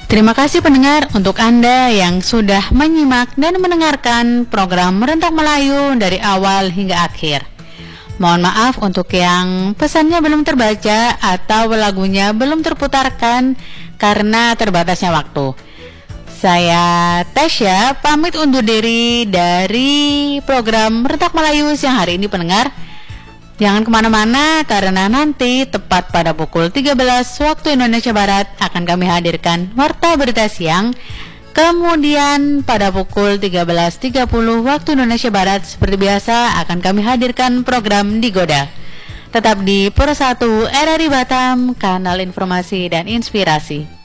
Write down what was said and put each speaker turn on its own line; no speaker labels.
Terima kasih pendengar untuk Anda yang sudah menyimak dan mendengarkan program Rentak Melayu dari awal hingga akhir. Mohon maaf untuk yang pesannya belum terbaca atau lagunya belum terputarkan karena terbatasnya waktu. Saya Tasya pamit undur diri dari program Rentak Melayu siang hari ini pendengar. Jangan kemana-mana karena nanti tepat pada pukul 13 waktu Indonesia Barat akan kami hadirkan Warta Berita Siang. Kemudian pada pukul 13.30 waktu Indonesia Barat seperti biasa akan kami hadirkan program Digoda. Tetap di Pro 1 RRI Batam, kanal informasi dan inspirasi.